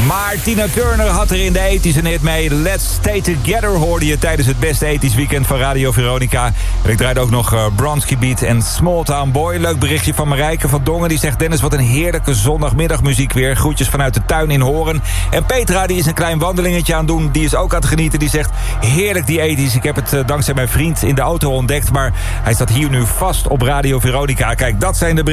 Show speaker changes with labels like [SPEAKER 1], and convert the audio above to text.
[SPEAKER 1] Maar Tina Turner had er in de 80's een hit mee. Let's Stay Together hoorde je tijdens het beste 80's weekend van Radio Veronica. En ik draaide ook nog Bronski Beat en Small Town Boy. Leuk berichtje van Marijke van Dongen. Die zegt: Dennis, wat een heerlijke zondagmiddagmuziek weer. Groetjes vanuit de tuin in Hoorn. En Petra, die is een klein wandelingetje aan het doen. Die is ook aan het genieten. Die zegt: heerlijk die 80's. Ik heb het dankzij mijn vriend in de auto ontdekt. Maar hij staat hier nu vast op Radio Veronica. Kijk, dat zijn de berichten